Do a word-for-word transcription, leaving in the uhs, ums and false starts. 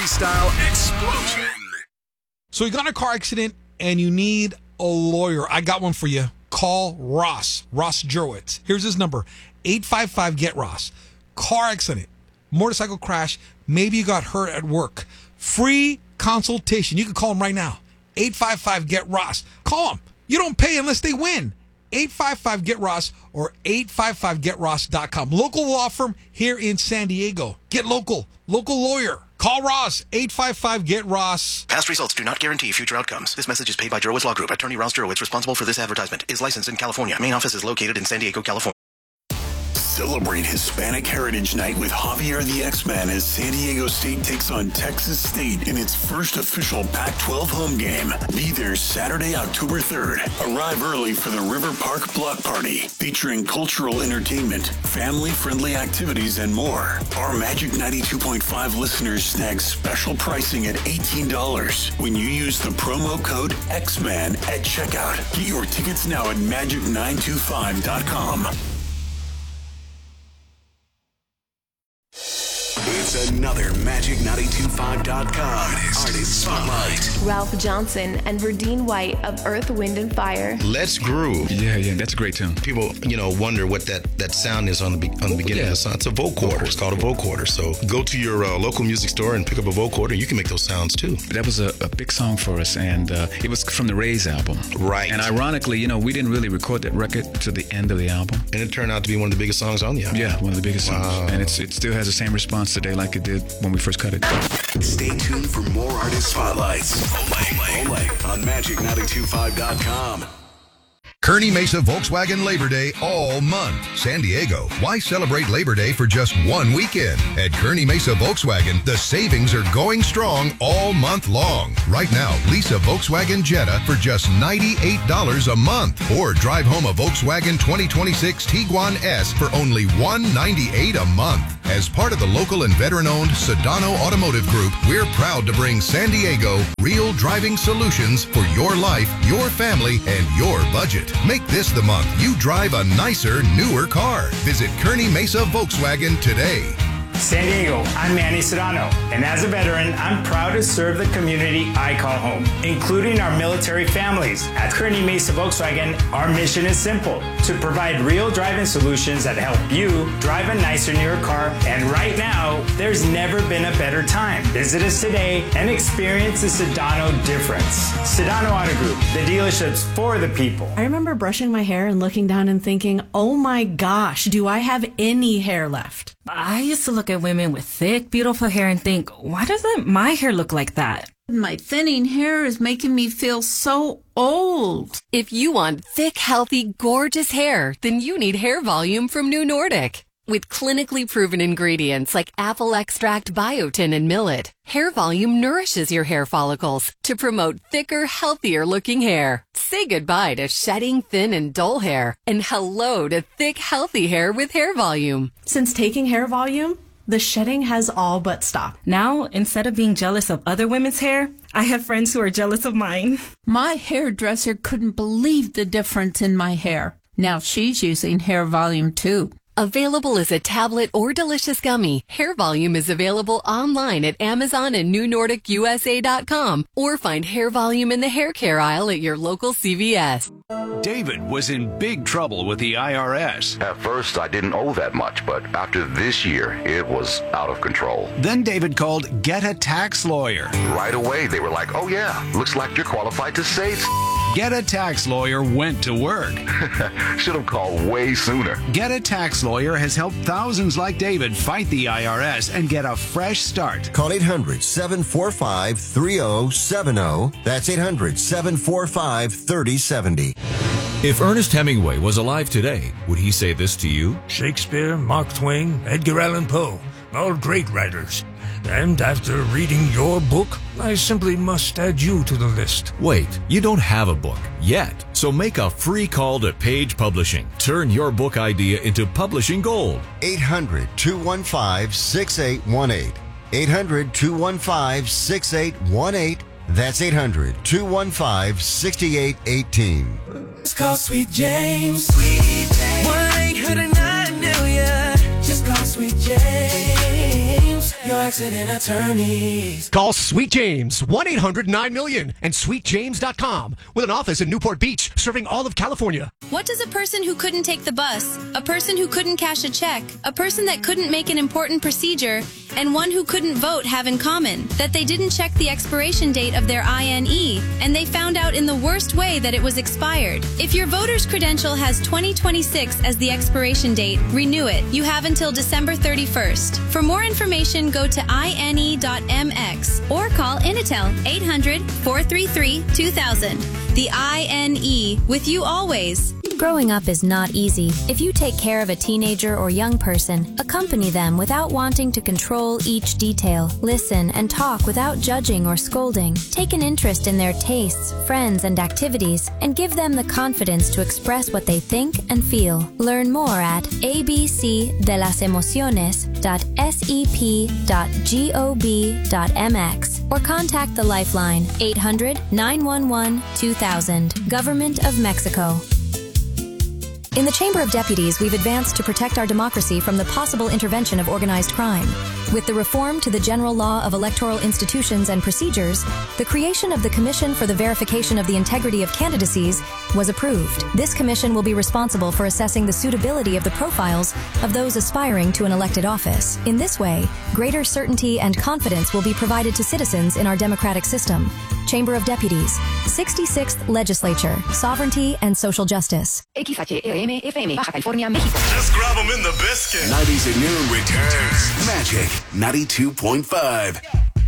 freestyle explosion. So you got in a car accident and you need a lawyer. I got one for you. Call Ross, Ross Jurowitz. Here's his number, eight five five, get Ross. Car accident, motorcycle crash, maybe you got hurt at work. Free consultation. You can call him right now, eight five five, get Ross. Call him. You don't pay unless they win. eight five five, get Ross or eight five five get ross dot com. Local law firm here in San Diego. Get local. Local lawyer. Call Ross, eight five five, get Ross. Past results do not guarantee future outcomes. This message is paid by Jurowitz Law Group. Attorney Ross Jurowitz, responsible for this advertisement, is licensed in California. Main office is located in San Diego, California. Celebrate Hispanic Heritage Night with Javier the X-Man as San Diego State takes on Texas State in its first official Pac twelve home game. Be there Saturday, October third. Arrive early for the River Park Block Party, featuring cultural entertainment, family-friendly activities, and more. Our Magic ninety-two point five listeners snag special pricing at eighteen dollars when you use the promo code X-Man at checkout. Get your tickets now at magic nine two five dot com. It's another Magic nine two five dot com Artist, Artist Spotlight. Ralph Johnson and Verdine White of Earth, Wind and Fire. Let's Groove. Yeah, yeah, that's a great tune. People, you know, wonder what that, that sound is on the be- on the beginning yeah. of the song. It's a vocoder. It's called a vocoder. So go to your uh, local music store and pick up a vocoder. You can make those sounds too. That was a, a big song for us, and uh, it was from the Rays album. Right. And ironically, you know, we didn't really record that record to the end of the album. And it turned out to be one of the biggest songs on the album. Yeah, one of the biggest wow. songs. And it's, it still has the same response today like it did when we first cut it. Stay tuned for more Artist Spotlights. Only, only on magic nine two five dot com. Kearney Mesa Volkswagen Labor Day all month. San Diego, why celebrate Labor Day for just one weekend? At Kearney Mesa Volkswagen, the savings are going strong all month long. Right now, lease a Volkswagen Jetta for just ninety-eight dollars a month. Or drive home a Volkswagen twenty twenty-six Tiguan S for only one hundred ninety-eight dollars a month. As part of the local and veteran-owned Sedano Automotive Group, we're proud to bring San Diego real driving solutions for your life, your family, and your budget. Make this the month you drive a nicer, newer car. Visit Kearney Mesa Volkswagen today. San Diego, I'm Manny Sedano, and as a veteran, I'm proud to serve the community I call home, including our military families. At Kearney Mesa Volkswagen, our mission is simple, to provide real driving solutions that help you drive a nicer, newer car, and right now, there's never been a better time. Visit us today and experience the Sedano difference. Sedano Auto Group, the dealerships for the people. I remember brushing my hair and looking down and thinking, oh my gosh, do I have any hair left? I used to look at women with thick, beautiful hair and think, why doesn't my hair look like that? My thinning hair is making me feel so old. If you want thick, healthy, gorgeous hair, then you need Hair Volume from New Nordic. With clinically proven ingredients like apple extract, biotin, and millet, Hair Volume nourishes your hair follicles to promote thicker, healthier looking hair. Say goodbye to shedding, thin, and dull hair, and hello to thick, healthy hair with Hair Volume. Since taking Hair Volume, the shedding has all but stopped. Now, instead of being jealous of other women's hair, I have friends who are jealous of mine. My hairdresser couldn't believe the difference in my hair. Now she's using Hair Volume too. Available as a tablet or delicious gummy, Hair Volume is available online at Amazon and New Nordic U S A dot com, or find Hair Volume in the hair care aisle at your local C V S. David was in big trouble with the I R S. At first, I didn't owe that much, but after this year, it was out of control. Then David called Get a Tax Lawyer. Right away, they were like, oh yeah, looks like you're qualified to save. Get a Tax Lawyer went to work. Should have called way sooner. Get a Tax Lawyer has helped thousands like David fight the I R S and get a fresh start. Call eight hundred, seven four five, three oh seven oh. That's eight hundred, seven four five, three oh seven oh. If Ernest Hemingway was alive today, would he say this to you? Shakespeare, Mark Twain, Edgar Allan Poe, all great writers. And after reading your book, I simply must add you to the list. Wait, you don't have a book yet. So make a free call to Page Publishing. Turn your book idea into publishing gold. eight hundred, two one five, six eight one eight. eight hundred, two one five, six eight one eight. That's eight hundred, two one five, six eight one eight. Just call Sweet James. Sweet James. one eight hundred nine million. Just call Sweet James. Your accident attorneys. Call Sweet James, one eight hundred nine million and sweet james dot com, with an office in Newport Beach, serving all of California. What does a person who couldn't take the bus, a person who couldn't cash a check, a person that couldn't make an important procedure, and one who couldn't vote have in common? That they didn't check the expiration date of their I N E, and they found out in the worst way that it was expired. If your voter's credential has twenty twenty-six as the expiration date, renew it. You have until December thirty-first. For more information, go to I N E dot M X or call Initel eight hundred, four three three, two thousand. The I N E, with you always. Growing up is not easy. If you take care of a teenager or young person, accompany them without wanting to control each detail. Listen and talk without judging or scolding. Take an interest in their tastes, friends, and activities, and give them the confidence to express what they think and feel. Learn more at a b c de las emociones dot s e p dot gov dot m x or contact the Lifeline eight hundred, nine one one, two thousand. Government of Mexico. In the Chamber of Deputies, we've advanced to protect our democracy from the possible intervention of organized crime. With the reform to the General Law of Electoral Institutions and Procedures, the creation of the Commission for the Verification of the Integrity of Candidacies was approved. This commission will be responsible for assessing the suitability of the profiles of those aspiring to an elected office. In this way, greater certainty and confidence will be provided to citizens in our democratic system. Chamber of Deputies, sixty-sixth Legislature, Sovereignty and Social Justice. X H R M F M, Baja California, México. Just grab them in the biscuit. nineties at noon returns. Magic ninety-two point five.